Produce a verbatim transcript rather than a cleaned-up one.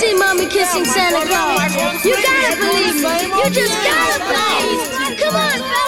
see mommy kissing Santa Claus. You gotta believe me. You just gotta believe. Come on,